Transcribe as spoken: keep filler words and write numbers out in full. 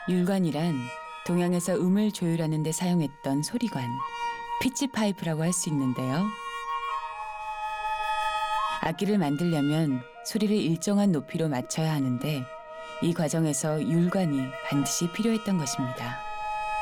율관이란 동양에서 음을 조율하는 데 사용했던 소리관, 피치 파이프라고 할 수 있는데요. 악기를 만들려면 소리를 일정한 높이로 맞춰야 하는데 이 과정에서 율관이 반드시 필요했던 것입니다.